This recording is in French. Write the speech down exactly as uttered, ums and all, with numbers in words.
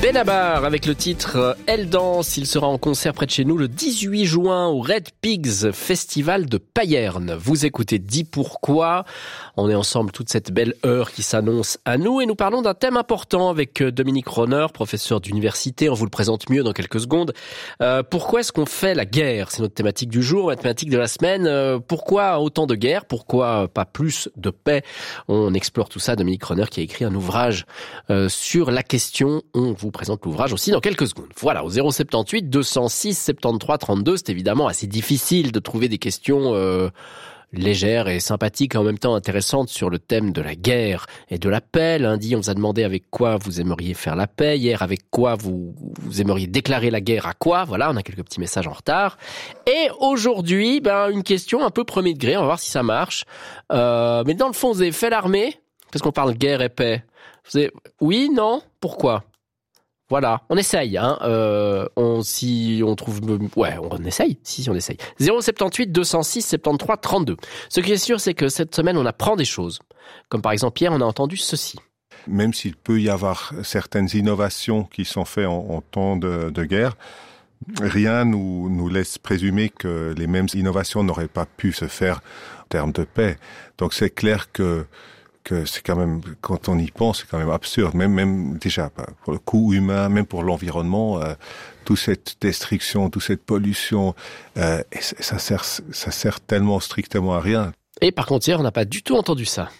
Benabar avec le titre Elle danse. Il sera en concert près de chez nous le dix-huit juin au Red Pigs Festival de Payerne. Vous écoutez Dis pourquoi. On est ensemble toute cette belle heure qui s'annonce à nous et nous parlons d'un thème important avec Dominique Ronner, professeur d'université. On vous le présente mieux dans quelques secondes. Euh, pourquoi est-ce qu'on fait la guerre? C'est notre thématique du jour, la thématique de la semaine. Euh, pourquoi autant de guerre? Pourquoi pas plus de paix? On explore tout ça. Dominique Ronner qui a écrit un ouvrage euh, sur la question. On vous présente l'ouvrage aussi dans quelques secondes. Voilà, au zéro soixante-dix-huit deux cent six soixante-treize trente-deux, c'est évidemment assez difficile de trouver des questions euh, légères et sympathiques et en même temps intéressantes sur le thème de la guerre et de la paix. Lundi, on vous a demandé avec quoi vous aimeriez faire la paix. Hier, avec quoi vous, vous aimeriez déclarer la guerre à quoi. Voilà, on a quelques petits messages en retard. Et aujourd'hui, ben, une question un peu premier degré, on va voir si ça marche. Euh, mais dans le fond, vous avez fait l'armée? Parce qu'on parle guerre et paix. Vous avez... Oui, non? Pourquoi? Voilà, on essaye, hein. Euh, on si on trouve, ouais, on essaye. Si, si on essaye. zéro soixante-dix-huit deux cent six soixante-treize trente-deux. Ce qui est sûr, c'est que cette semaine, on apprend des choses. Comme par exemple, hier, on a entendu ceci. Même s'il peut y avoir certaines innovations qui sont faites en, en temps de, de guerre, rien nous nous laisse présumer que les mêmes innovations n'auraient pas pu se faire en termes de paix. Donc c'est clair que que c'est quand même, quand on y pense, c'est quand même absurde. Même, même déjà pour le coût humain, même pour l'environnement, euh, toute cette destruction, toute cette pollution, euh, et ça sert, ça sert tellement strictement à rien. Et par contre, hier, on n'a pas du tout entendu ça.